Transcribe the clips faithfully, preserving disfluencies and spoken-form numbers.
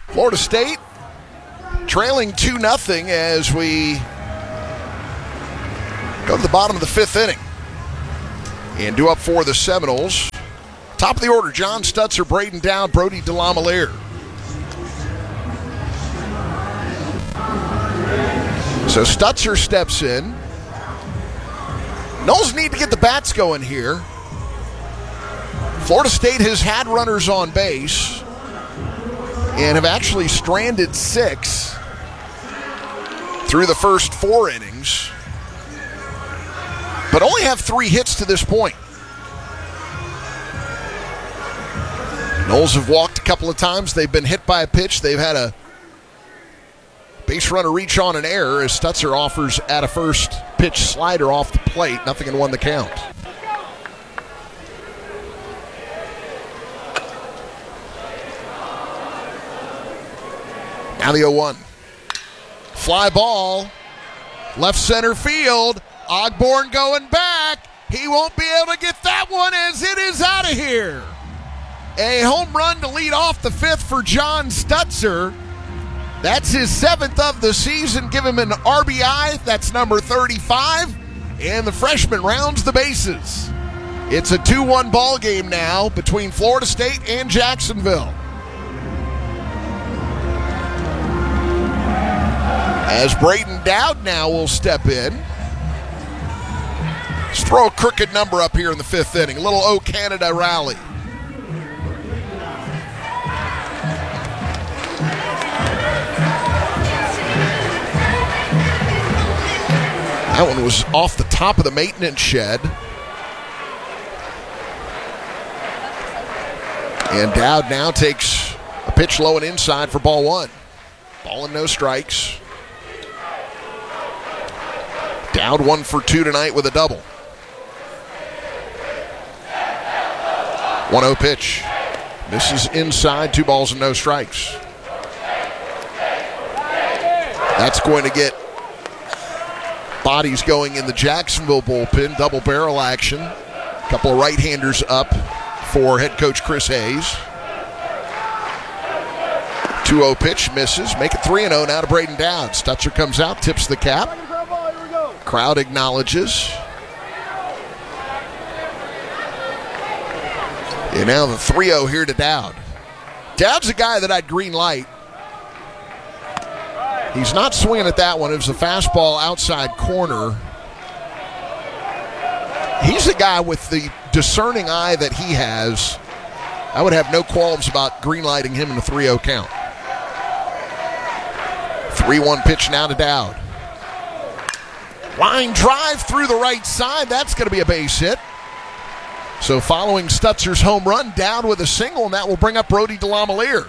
Florida State trailing two nothing as we go to the bottom of the fifth inning. And due up for the Seminoles. Top of the order, John Stutzer, Braden Dowd, Brody DeLamielleure. So Stutzer steps in. Noles need to get the bats going here. Florida State has had runners on base and have actually stranded six through the first four innings, but only have three hits to this point. Noles have walked a couple of times. They've been hit by a pitch. They've had a base runner reach on an error as Stutzer offers at a first pitch slider off the plate. Nothing in one the count. Now the oh one. Fly ball. Left center field. Ogborn going back. He won't be able to get that one as it is out of here. A home run to lead off the fifth for John Stutzer. That's his seventh of the season. Give him an R B I. That's number thirty-five. And the freshman rounds the bases. It's a two one ball game now between Florida State and Jacksonville. As Braden Dowd now will step in. Let's throw a crooked number up here in the fifth inning. A little O Canada rally. That one was off the top of the maintenance shed. And Dowd now takes a pitch low and inside for ball one. Ball and no strikes. Dowd one for two tonight with a double. one oh pitch. Misses inside, two balls and no strikes. That's going to get bodies going in the Jacksonville bullpen. Double barrel action. A couple of right-handers up for head coach Chris Hayes. two oh pitch, misses. Make it three oh now to Braden Dowd. Stutzer comes out, tips the cap. Crowd acknowledges. And now the three oh here to Dowd. Dowd's a guy that I'd green light. He's not swinging at that one. It was a fastball outside corner. He's a guy with the discerning eye that he has. I would have no qualms about green lighting him in the three oh count. three one pitch now to Dowd. Line drive through the right side. That's going to be a base hit. So following Stutzer's home run, Dowd with a single, and that will bring up Brody DeLamielleure.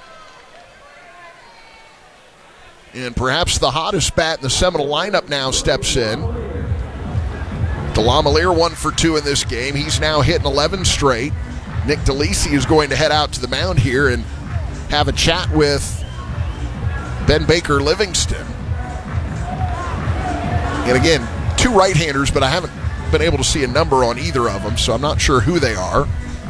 And perhaps the hottest bat in the Seminole lineup now steps in. DeLamielleure one for two in this game. He's now hitting eleven straight. Nick DeLisi is going to head out to the mound here and have a chat with Ben Baker Livingston. And again, two right-handers, but I haven't been able to see a number on either of them, so I'm not sure who they are.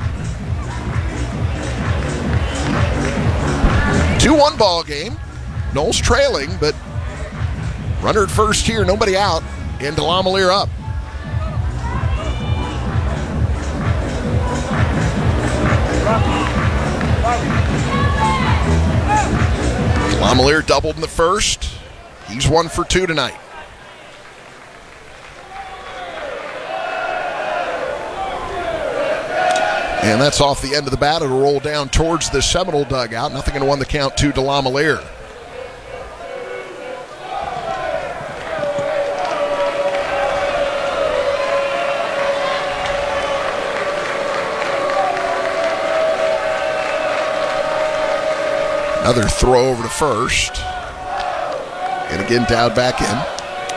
two one ball game. Noles trailing, but runner at first here, nobody out, and DeLamielleure up. DeLamielleure doubled in the first. He's one for two tonight. And that's off the end of the bat. It'll roll down towards the Seminole dugout. Nothing in one the count to DeLamielleure. Another throw over to first. And again, Dowd back in.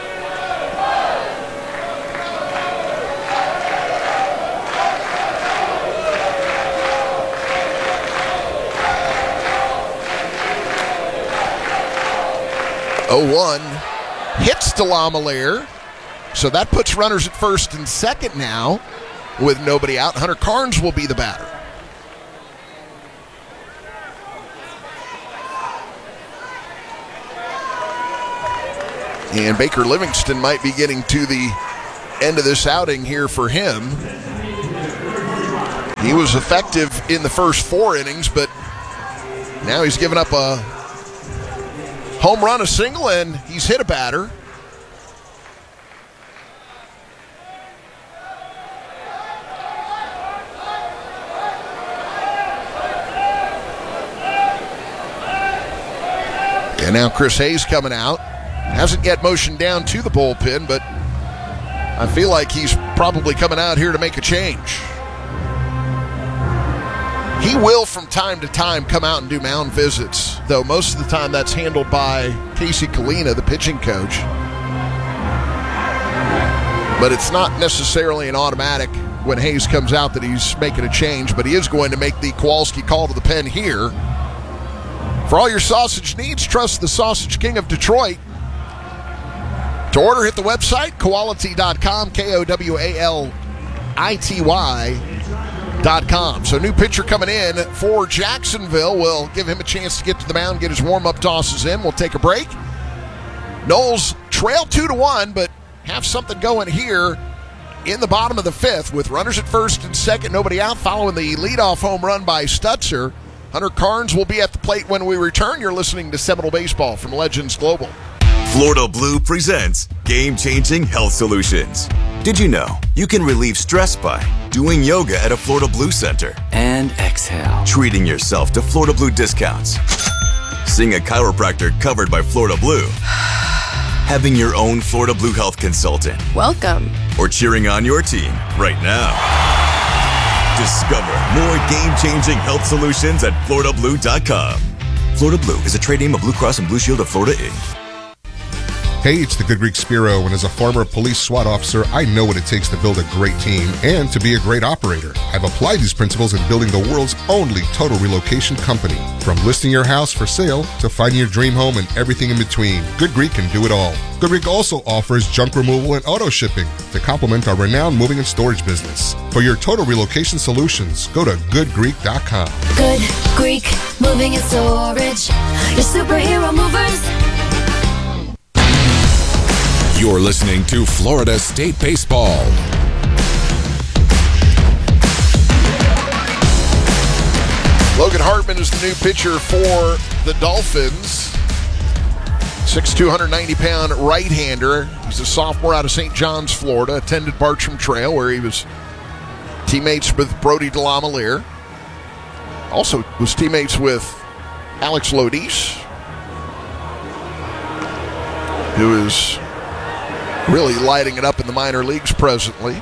oh one hits DeLamielleure. So that puts runners at first and second now with nobody out. Hunter Carnes will be the batter. And Baker Livingston might be getting to the end of this outing here for him. He was effective in the first four innings, but now he's given up a home run, a single, and he's hit a batter. And now Chris Hayes coming out. Hasn't yet motioned down to the bullpen, but I feel like he's probably coming out here to make a change. He will, from time to time, come out and do mound visits, though most of the time that's handled by Casey Kalina, the pitching coach. But it's not necessarily an automatic when Hayes comes out that he's making a change, but he is going to make the Kowalski call to the pen here. For all your sausage needs, trust the Sausage King of Detroit. To order, hit the website, Kowality dot com, K O W A L I T Y dot com. So new pitcher coming in for Jacksonville. We'll give him a chance to get to the mound, get his warm-up tosses in. We'll take a break. Knowles trail two to one, but have something going here in the bottom of the fifth with runners at first and second, nobody out, following the leadoff home run by Stutzer. Hunter Carnes will be at the plate when we return. You're listening to Seminole Baseball from Legends Global. Florida Blue presents Game-Changing Health Solutions. Did you know you can relieve stress by doing yoga at a Florida Blue center? And exhale. Treating yourself to Florida Blue discounts. Seeing a chiropractor covered by Florida Blue. Having your own Florida Blue health consultant. Welcome. Or cheering on your team right now. Discover more game-changing health solutions at Florida Blue dot com. Florida Blue is a trade name of Blue Cross and Blue Shield of Florida, Incorporated. Hey, it's the Good Greek Spiro, and as a former police SWAT officer, I know what it takes to build a great team and to be a great operator. I've applied these principles in building the world's only total relocation company. From listing your house for sale to finding your dream home and everything in between, Good Greek can do it all. Good Greek also offers junk removal and auto shipping to complement our renowned moving and storage business. For your total relocation solutions, go to Good Greek dot com. Good Greek Moving and Storage, your superhero movers. You're listening to Florida State Baseball. Logan Hartman is the new pitcher for the Dolphins. six foot two, one hundred ninety pound right-hander. He's a sophomore out of Saint John's, Florida. Attended Bartram Trail, where he was teammates with Brody DeLamielleure. Also was teammates with Alex Lodis, who is really lighting it up in the minor leagues presently.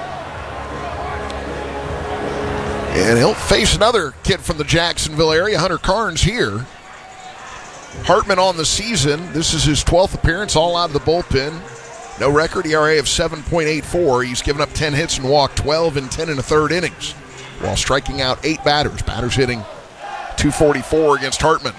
And he'll face another kid from the Jacksonville area, Hunter Carnes here. Hartman on the season. This is his twelfth appearance, all out of the bullpen. No record, E R A of seven point eight four. He's given up ten hits and walked twelve in ten and a third innings, while striking out eight batters. Batters hitting two forty-four against Hartman.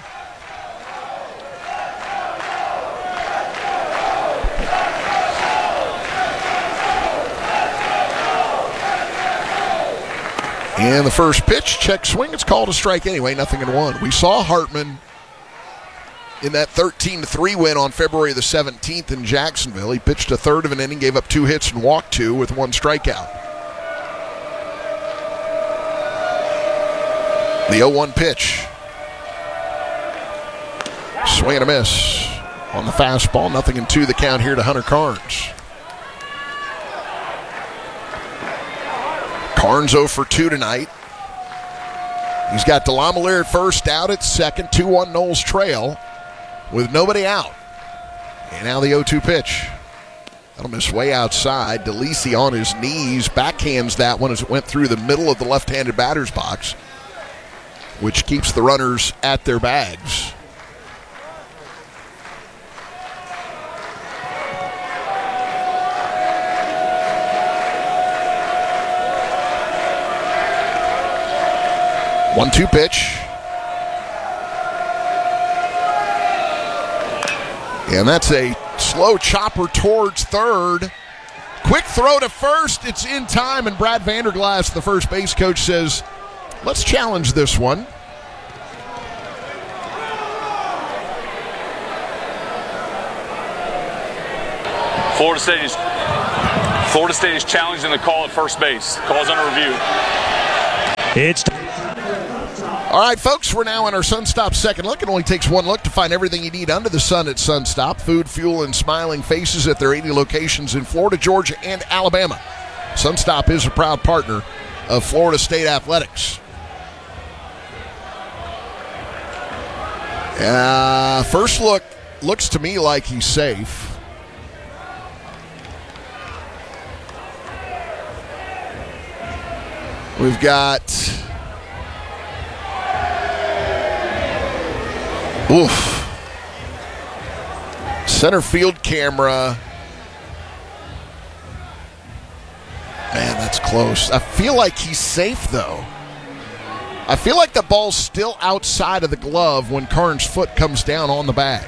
And the first pitch, check swing. It's called a strike anyway, nothing in one. We saw Hartman in that thirteen to three win on February the seventeenth in Jacksonville. He pitched a third of an inning, gave up two hits and walked two with one strikeout. The oh one pitch. Swing and a miss on the fastball. Nothing in two, the count here to Hunter Carnes. Carnes oh for two tonight. He's got DeLamielleure at first, out at second, two one Knowles trail with nobody out. And now the oh two pitch. That'll miss way outside. DeLisi on his knees, backhands that one as it went through the middle of the left-handed batter's box, which keeps the runners at their bags. one two pitch. And that's a slow chopper towards third. Quick throw to first. It's in time, and Brad Vanderglass, the first base coach, says, let's challenge this one. Florida State is Florida State is challenging the call at first base. Call's under review. It's All right, folks, we're now in our Sunstop second look. It only takes one look to find everything you need under the sun at Sunstop. Food, fuel, and smiling faces at their eighty locations in Florida, Georgia, and Alabama. Sunstop is a proud partner of Florida State Athletics. Uh, first look looks to me like he's safe. We've got... Oof. Center field camera. Man, that's close. I feel like he's safe, though. I feel like the ball's still outside of the glove when Karn's foot comes down on the bag.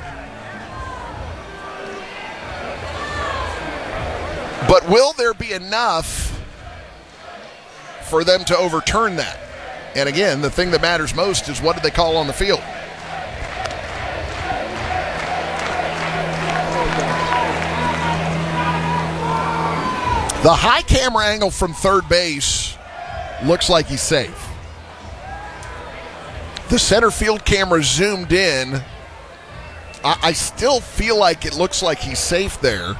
But will there be enough for them to overturn that? And again, the thing that matters most is what did they call on the field? The high camera angle from third base looks like he's safe. The center field camera zoomed in. I, I still feel like it looks like he's safe there.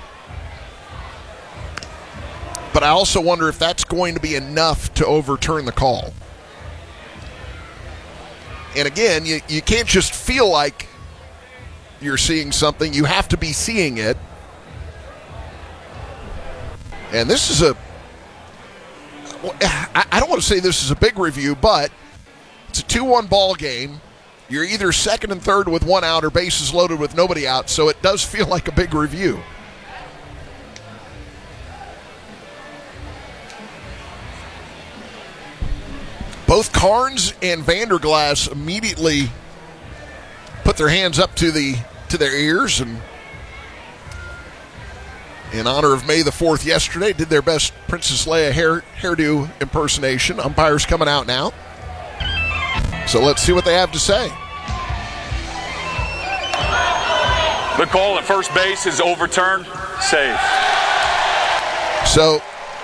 But I also wonder if that's going to be enough to overturn the call. And again, you, you can't just feel like you're seeing something. You have to be seeing it. And this is a, I don't want to say this is a big review, but it's a two one ball game. You're either second and third with one out or bases loaded with nobody out, so it does feel like a big review. Both Karns and Vanderglass immediately put their hands up to the to their ears and in honor of May the fourth yesterday, did their best Princess Leia hair, hairdo impersonation. Umpires coming out now. So let's see what they have to say. The call at first base is overturned. Safe. So,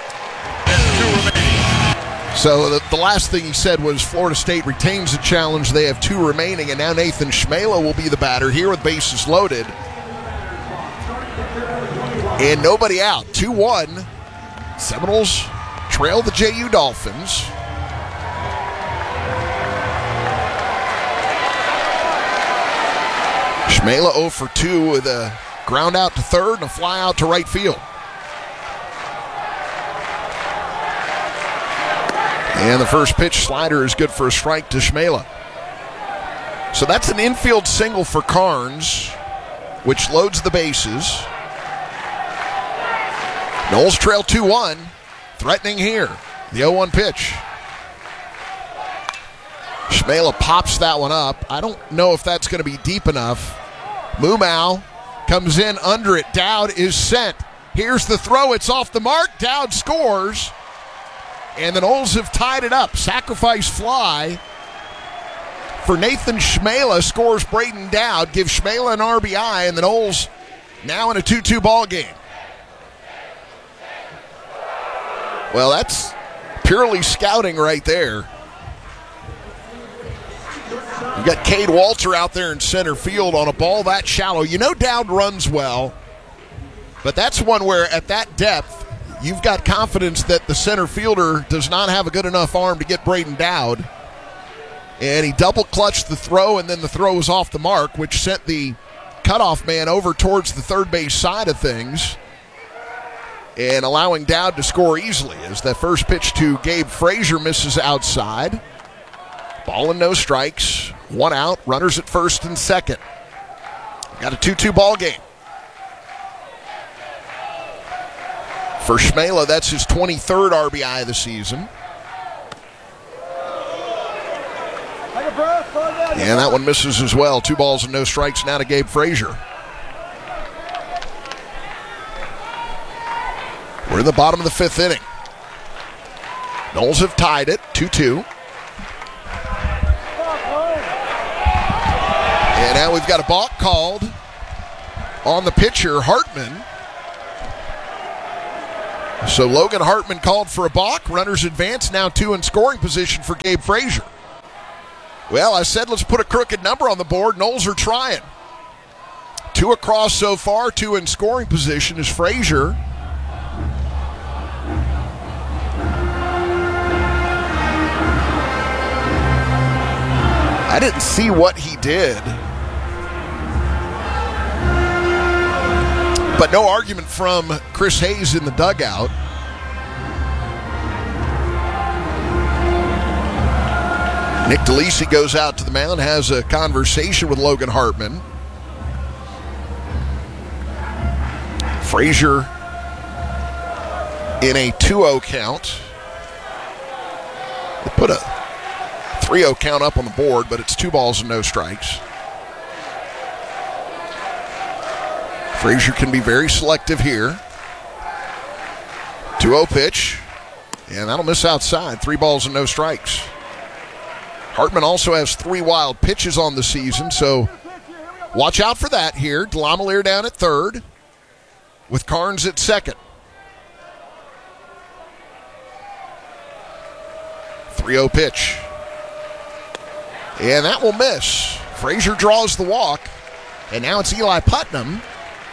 so the, the last thing he said was Florida State retains the challenge. They have two remaining, and now Nathan Schmela will be the batter here with bases loaded. And nobody out. two one. Seminoles trail the J U Dolphins. Schmela oh for two with a ground out to third and a fly out to right field. And the first pitch slider is good for a strike to Schmela. So that's an infield single for Karns, which loads the bases. Noles trail two one, threatening here. The oh one pitch. Schmela pops that one up. I don't know if that's going to be deep enough. Mumau comes in under it. Dowd is sent. Here's the throw. It's off the mark. Dowd scores. And the Noles have tied it up. Sacrifice fly for Nathan Schmela. Scores Braden Dowd. Gives Schmela an R B I. And the Noles now in a two two ball game. Well, that's purely scouting right there. You've got Cade Walter out there in center field on a ball that shallow. You know Dowd runs well, but that's one where at that depth, you've got confidence that the center fielder does not have a good enough arm to get Braden Dowd. And he double clutched the throw, and then the throw was off the mark, which sent the cutoff man over towards the third base side of things, and allowing Dowd to score easily as that first pitch to Gabe Frazier misses outside. Ball and no strikes. One out. Runners at first and second. Got a two two ball game. For Schmela, that's his twenty-third R B I of the season. And that one misses as well. Two balls and no strikes now to Gabe Frazier. We're in the bottom of the fifth inning. Noles have tied it, two two. And now we've got a balk called on the pitcher, Hartman. So Logan Hartman called for a balk. Runners advance, now two in scoring position for Gabe Frazier. Well, I said let's put a crooked number on the board. Noles are trying. Two across so far, two in scoring position is Frazier. I didn't see what he did. But no argument from Chris Hayes in the dugout. Nick DeLisi goes out to the mound, has a conversation with Logan Hartman. Frazier in a two oh count. They put a three oh count up on the board, but it's two balls and no strikes. Frazier can be very selective here. two oh pitch, and that'll miss outside. Three balls and no strikes. Hartman also has three wild pitches on the season, so watch out for that here. Delamalier down at third with Carnes at second. three oh pitch. And that will miss. Frazier draws the walk, and now it's Eli Putnam.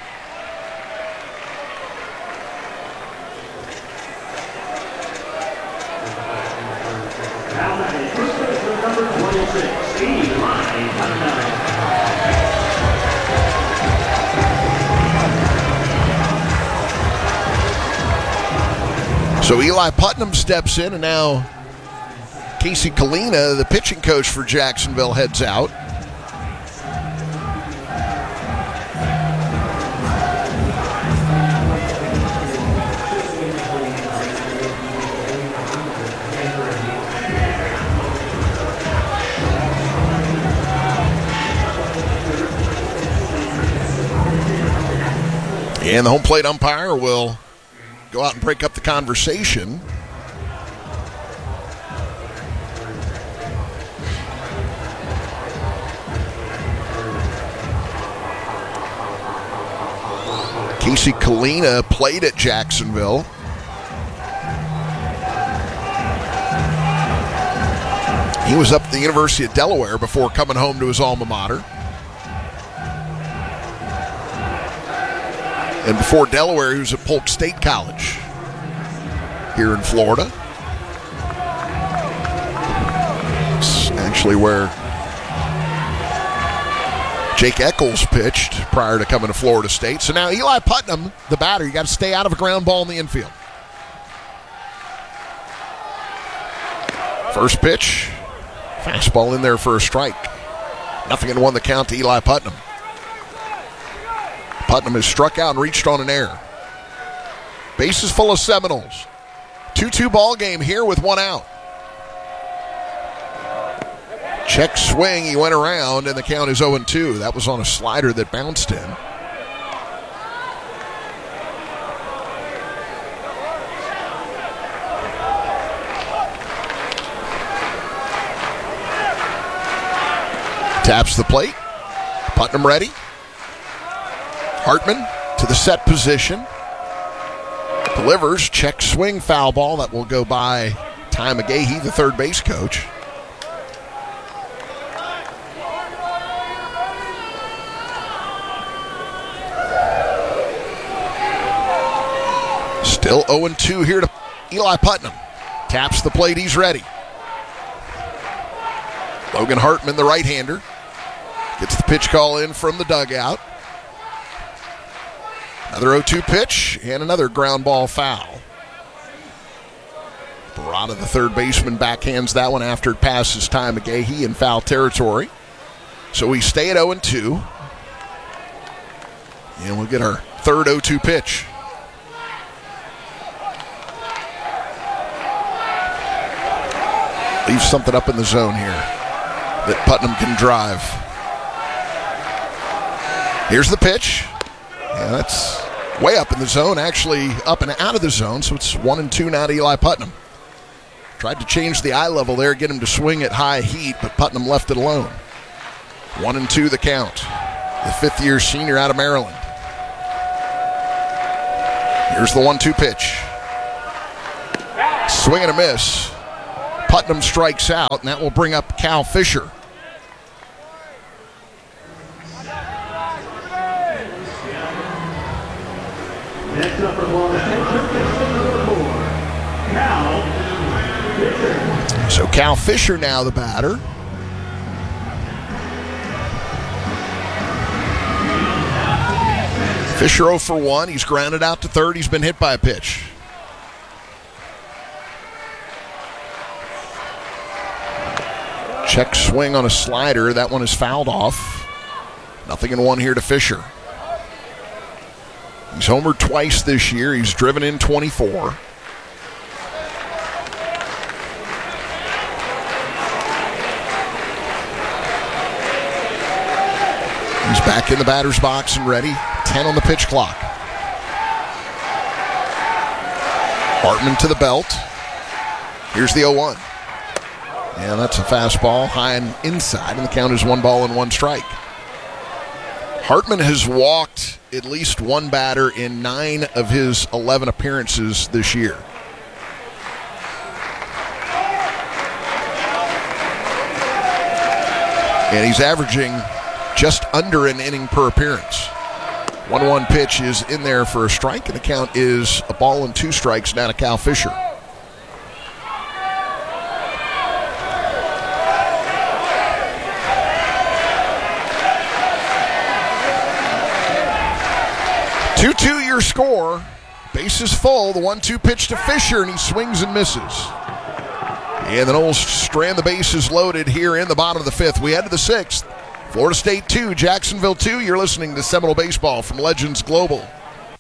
So Eli Putnam steps in, and now Casey Kalina, the pitching coach for Jacksonville, heads out. And the home plate umpire will go out and break up the conversation. Casey Kalina played at Jacksonville. He was up at the University of Delaware before coming home to his alma mater. And before Delaware, he was at Polk State College here in Florida. It's actually where Jake Eccles pitched prior to coming to Florida State. So now Eli Putnam, the batter, you got to stay out of a ground ball in the infield. First pitch, fastball in there for a strike. Nothing in one the count to Eli Putnam. Putnam has struck out and reached on an error. Bases full of Seminoles. two two ball game here with one out. Check swing, he went around, and the count is oh two. That was on a slider that bounced in. Taps the plate. Putnam ready. Hartman to the set position. Delivers, check swing, foul ball. That will go by Ty McGahee, the third base coach. Still oh two here to Eli Putnam. Taps the plate, he's ready. Logan Hartman, the right-hander, gets the pitch call in from the dugout. Another oh two pitch and another ground ball foul. Barada, the third baseman, backhands that one after it passes Ty McGahee in foul territory. So we stay at oh two. And we'll get our third oh two pitch. Leaves something up in the zone here that Putnam can drive. Here's the pitch. Yeah, that's way up in the zone, actually up and out of the zone, so it's one and two now to Eli Putnam. Tried to change the eye level there, get him to swing at high heat, but Putnam left it alone. One and two the count. The fifth-year senior out of Maryland. Here's the one two pitch. Swing and a miss. Putnam strikes out, and that will bring up Cal Fisher. So Cal Fisher now the batter. Fisher oh for one. He's grounded out to third. He's been hit by a pitch. Check swing on a slider. That one is fouled off. Nothing in one here to Fisher. He's homered twice this year. He's driven in twenty-four. He's back in the batter's box and ready. ten on the pitch clock. Hartman to the belt. Here's the oh one. And that's a fastball high and inside, and the count is one ball and one strike. Hartman has walked at least one batter in nine of his eleven appearances this year. And he's averaging just under an inning per appearance. one one pitch is in there for a strike, and the count is a ball and two strikes now to Cal Fisher. two two your score. Bases full. The one two pitch to Fisher, and he swings and misses. And the Noles strand the bases loaded here in the bottom of the fifth. We head to the sixth. Florida State two, Jacksonville two. You're listening to Seminole Baseball from Legends Global.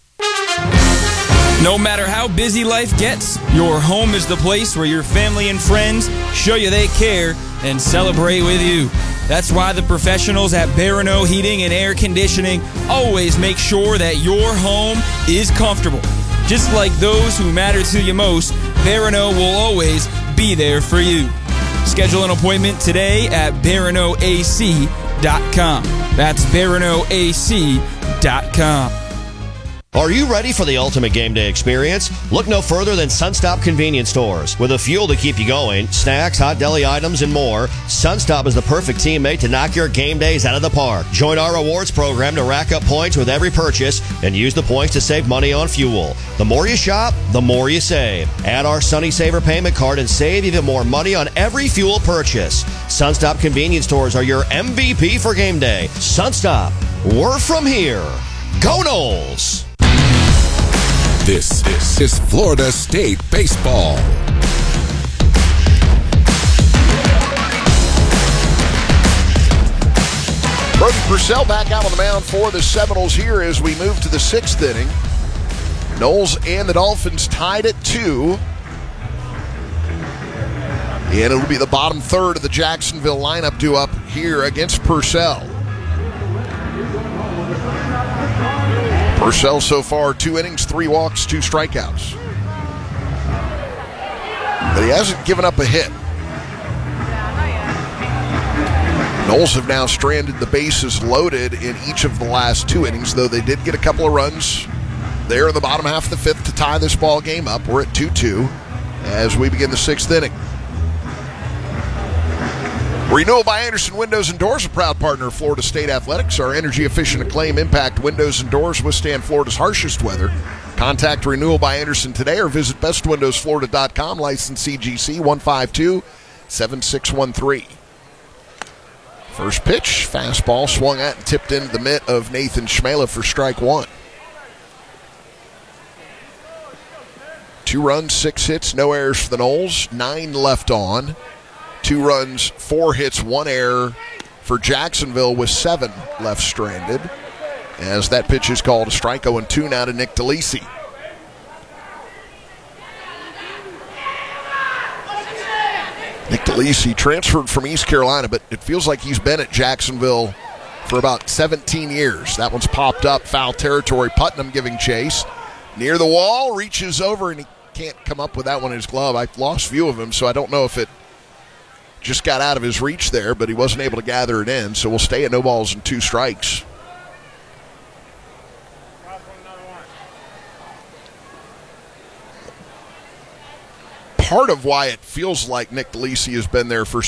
No matter how busy life gets, your home is the place where your family and friends show you they care and celebrate with you. That's why the professionals at Barano Heating and Air Conditioning always make sure that your home is comfortable. Just like those who matter to you most, Barano will always be there for you. Schedule an appointment today at Barano A C dot com. That's Barano A C dot com. Are you ready for the ultimate game day experience? Look no further than Sunstop Convenience Stores. With a fuel to keep you going, snacks, hot deli items, and more, Sunstop is the perfect teammate to knock your game days out of the park. Join our rewards program to rack up points with every purchase and use the points to save money on fuel. The more you shop, the more you save. Add our Sunny Saver payment card and save even more money on every fuel purchase. Sunstop Convenience Stores are your M V P for game day. Sunstop, we're from here. Go Noles! This, this is Florida State Baseball. Brody Purcell back out on the mound for the Seminoles here as we move to the sixth inning. Noles and the Dolphins tied at two. And it'll be the bottom third of the Jacksonville lineup due up here against Purcell. Purcell so far, two innings, three walks, two strikeouts. But he hasn't given up a hit. Noles have now stranded the bases loaded in each of the last two innings, though they did get a couple of runs there in the bottom half of the fifth to tie this ball game up. We're at two two as we begin the sixth inning. Renewal by Anderson Windows and Doors, a proud partner of Florida State Athletics. Our energy-efficient Acclaim Impact windows and doors withstand Florida's harshest weather. Contact Renewal by Anderson today or visit best windows florida dot com, license C G C one five two seven six one three. First pitch, fastball swung at and tipped into the mitt of Nathan Schmela for strike one. Two runs, six hits, no errors for the Noles, nine left on. Two runs, four hits, one error for Jacksonville with seven left stranded. As that pitch is called a strike, oh and two now to Nick DeLisi. Nick DeLisi transferred from East Carolina, but it feels like he's been at Jacksonville for about seventeen years. That one's popped up, foul territory. Putnam giving chase. Near the wall, reaches over, and he can't come up with that one in his glove. I lost view of him, so I don't know if it just got out of his reach there, but he wasn't able to gather it in, so we'll stay at no balls and two strikes. part of why it feels like Nick DeLisi has been there for